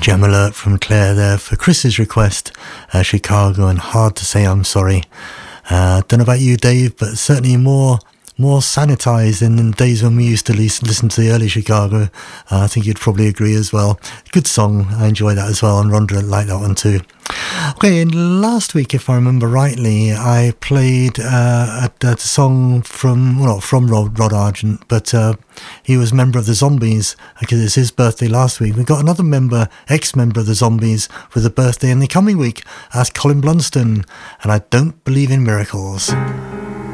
Gem alert from Claire there for Chris's request, Chicago and Hard to Say I'm Sorry. Don't know about you, Dave, but certainly more sanitized than in the days when we used to listen to the early Chicago. I think you'd probably agree as well. Good song, I enjoy that as well, and Rhonda liked that one too. Okay, and last week, if I remember rightly, I played a song from, well, not from Rod Argent, but he was a member of the Zombies, because it's his birthday last week. We've got another ex-member of the Zombies with a birthday in the coming week. That's Colin Blunston, and I Don't Believe in Miracles.